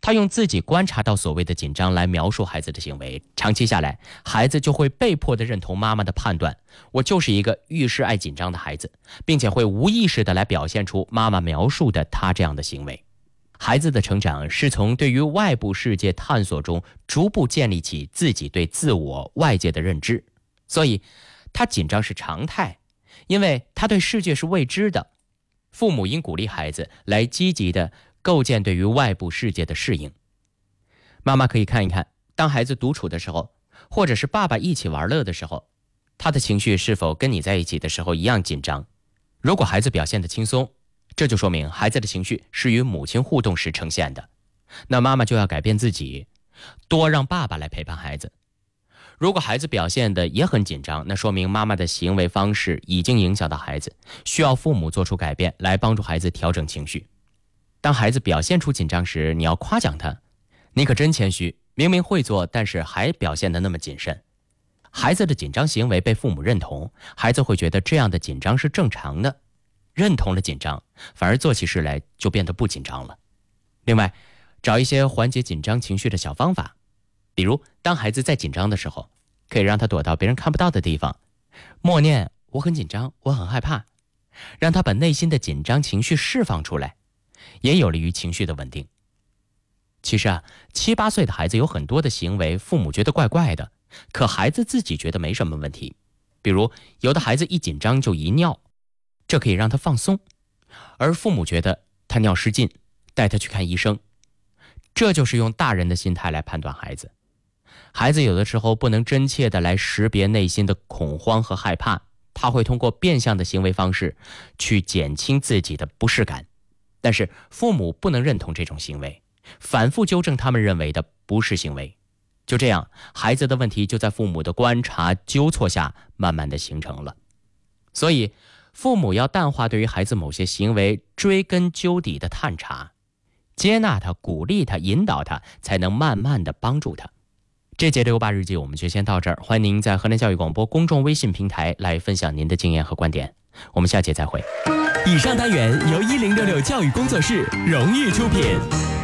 他用自己观察到所谓的紧张来描述孩子的行为，长期下来，孩子就会被迫地认同妈妈的判断，我就是一个遇事爱紧张的孩子，并且会无意识地来表现出妈妈描述的他这样的行为。孩子的成长是从对于外部世界探索中逐步建立起自己对自我外界的认知，所以他紧张是常态，因为他对世界是未知的。父母应鼓励孩子来积极地构建对于外部世界的适应。妈妈可以看一看，当孩子独处的时候，或者是爸爸一起玩乐的时候，他的情绪是否跟你在一起的时候一样紧张。如果孩子表现得轻松，这就说明孩子的情绪是与母亲互动时呈现的，那妈妈就要改变自己，多让爸爸来陪伴孩子。如果孩子表现得也很紧张，那说明妈妈的行为方式已经影响到孩子，需要父母做出改变来帮助孩子调整情绪。当孩子表现出紧张时，你要夸奖他，你可真谦虚，明明会做，但是还表现得那么谨慎。孩子的紧张行为被父母认同，孩子会觉得这样的紧张是正常的，认同了紧张，反而做起事来就变得不紧张了。另外，找一些缓解紧张情绪的小方法，比如当孩子在紧张的时候，可以让他躲到别人看不到的地方，默念我很紧张，我很害怕，让他把内心的紧张情绪释放出来，也有利于情绪的稳定。其实7、8岁的孩子有很多的行为父母觉得怪怪的，可孩子自己觉得没什么问题。比如有的孩子一紧张就遗尿，这可以让他放松，而父母觉得他尿失禁，带他去看医生。这就是用大人的心态来判断孩子。孩子有的时候不能真切地来识别内心的恐慌和害怕，他会通过变相的行为方式去减轻自己的不适感，但是父母不能认同这种行为，反复纠正他们认为的不是行为。就这样，孩子的问题就在父母的观察纠错下慢慢地形成了。所以父母要淡化对于孩子某些行为追根究底的探查，接纳他，鼓励他，引导他，才能慢慢地帮助他。这节668日记我们就先到这儿，欢迎您在河南教育广播公众微信平台来分享您的经验和观点，我们下节再会。 以上单元由1066教育工作室荣誉出品。